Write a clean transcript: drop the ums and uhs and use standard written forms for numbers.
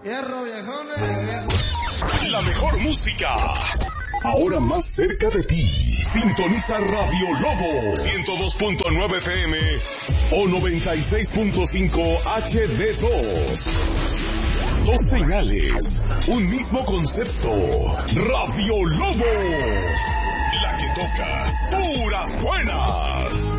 Hierro, viejones. La mejor música. Ahora más cerca de ti. Sintoniza Radio Lobo 102.9 FM o 96.5 HD2. Dos señales, un mismo concepto. Radio Lobo. La que toca puras buenas.